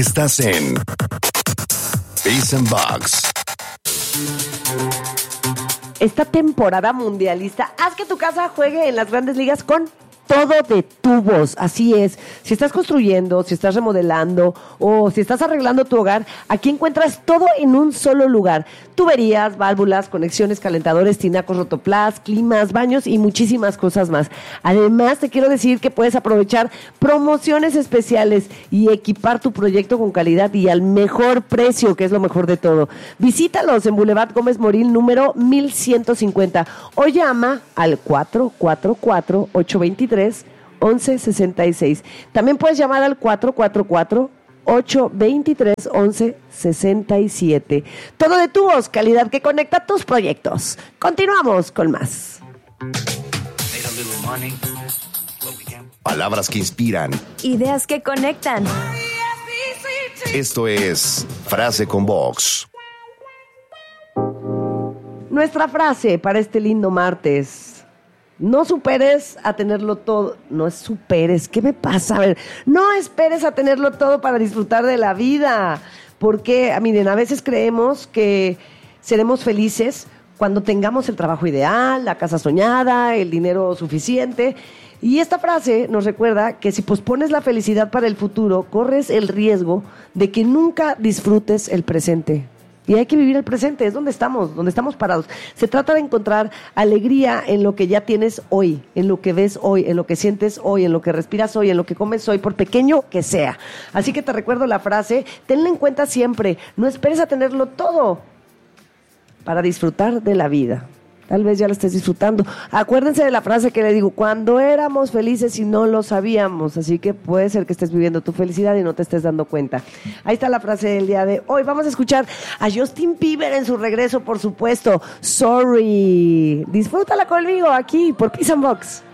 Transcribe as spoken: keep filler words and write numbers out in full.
Estás en Peace and Box. Esta temporada mundialista, haz que tu casa juegue en las grandes ligas con todo de tubos, así es. Si estás construyendo, si estás remodelando o si estás arreglando tu hogar, aquí encuentras todo en un solo lugar. Tuberías, válvulas, conexiones, calentadores, tinacos, rotoplas, climas, baños y muchísimas cosas más. Además, te quiero decir que puedes aprovechar promociones especiales y equipar tu proyecto con calidad y al mejor precio, que es lo mejor de todo. Visítalos en Boulevard Gómez Morín, número mil ciento cincuenta, o llama al cuatro cuatro cuatro, ocho dos tres, once sesenta y seis. También puedes llamar al cuatro cuatro cuatro, ocho dos tres, once sesenta y siete. Todo de tubos, calidad que conecta tus proyectos. Continuamos con más. Palabras que inspiran. Ideas que conectan. Esto es Frase con Box. Nuestra frase para este lindo martes: no superes a tenerlo todo. No es superes, ¿qué me pasa? A ver, no esperes a tenerlo todo para disfrutar de la vida. Porque, miren, a veces creemos que seremos felices cuando tengamos el trabajo ideal, la casa soñada, el dinero suficiente. Y esta frase nos recuerda que si pospones la felicidad para el futuro, corres el riesgo de que nunca disfrutes el presente. Y hay que vivir el presente, es donde estamos, donde estamos parados. Se trata de encontrar alegría en lo que ya tienes hoy, en lo que ves hoy, en lo que sientes hoy, en lo que respiras hoy, en lo que comes hoy, por pequeño que sea. Así que te recuerdo la frase, tenla en cuenta siempre, no esperes a tenerlo todo para disfrutar de la vida. Tal vez ya lo estés disfrutando. Acuérdense de la frase que le digo, cuando éramos felices y no lo sabíamos. Así que puede ser que estés viviendo tu felicidad y no te estés dando cuenta. Ahí está la frase del día de hoy. Vamos a escuchar a Justin Bieber en su regreso, por supuesto. Sorry. Disfrútala conmigo aquí por Peace and Box.